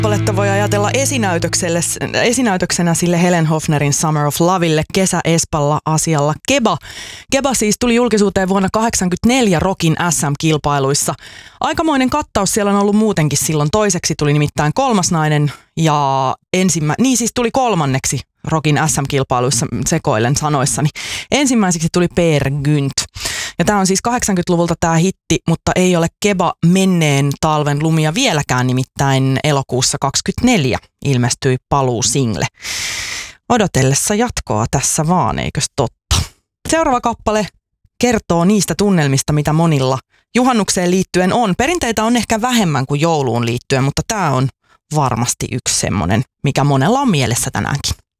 kappaletta voi ajatella esinäytöksenä sille Helen Hofnerin Summer of Lovelle kesä-espalla asialla Keba. Keba siis tuli julkisuuteen vuonna 1984 Rockin SM-kilpailuissa. Aikamoinen kattaus siellä on ollut muutenkin silloin. Toiseksi tuli nimittäin Kolmas nainen ja tuli kolmanneksi Rockin SM-kilpailuissa, sekoilen sanoissani. Ensimmäiseksi tuli Peer Gynt. Ja tämä on siis 80-luvulta tämä hitti, mutta ei ole Keba menneen talven lumia vieläkään, nimittäin elokuussa 2024 ilmestyi paluusingle. Odotellessa jatkoa tässä vaan, eikös totta? Seuraava kappale kertoo niistä tunnelmista, mitä monilla juhannukseen liittyen on. Perinteitä on ehkä vähemmän kuin jouluun liittyen, mutta tämä on varmasti yksi semmoinen, mikä monella on mielessä tänäänkin.